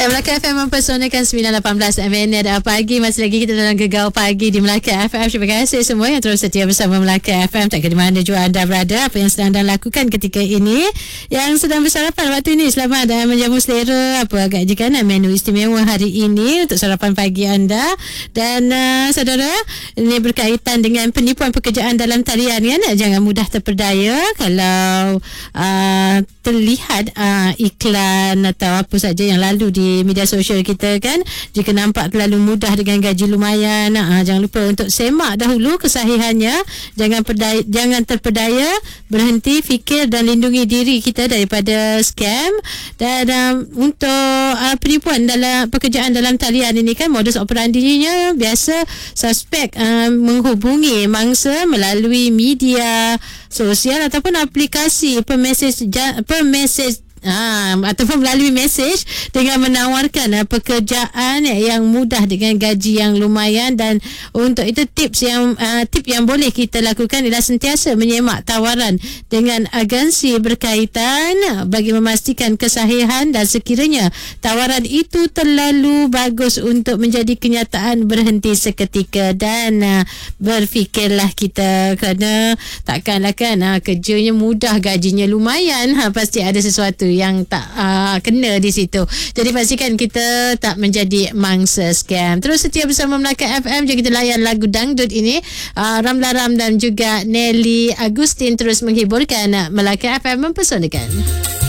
Melaka FM mempersonakan 9.18 minit pagi. Masih lagi kita dalam Gegar Pagi di Melaka FM. Terima kasih semua yang terus setia bersama Melaka FM. Tak kira mana jua anda berada, apa yang sedang anda lakukan ketika ini, yang sedang bersarapan waktu ini, selamat dan menjamu selera apa agak jikanan menu istimewa hari ini untuk sarapan pagi anda. Dan saudara, ini berkaitan dengan penipuan pekerjaan dalam talian kan. Jangan mudah terpedaya kalau terlihat iklan atau apa saja yang lalu di media sosial kita kan. Jika nampak terlalu mudah dengan gaji lumayan, jangan lupa untuk semak dahulu kesahihannya. Jangan terpedaya, berhenti, fikir dan lindungi diri kita daripada scam. Dan untuk penipuan dalam pekerjaan dalam talian ini kan, modus operandinya biasa suspek menghubungi mangsa melalui media sosial ataupun aplikasi per message ataupun melalui mesej dengan menawarkan pekerjaan yang mudah dengan gaji yang lumayan. Dan untuk itu tip yang boleh kita lakukan ialah sentiasa menyemak tawaran dengan agensi berkaitan bagi memastikan kesahihan, dan sekiranya tawaran itu terlalu bagus untuk menjadi kenyataan, berhenti seketika dan berfikirlah kita, kerana takkanlah kan kerjanya mudah, gajinya lumayan, pasti ada sesuatu yang tak kena di situ. Jadi pastikan kita tak menjadi mangsa scam. Terus setia bersama Melaka FM. Jom kita layan lagu dangdut ini. Ramla Ram dan juga Nelly Agustin terus menghiburkan. Melaka FM mempersonakan.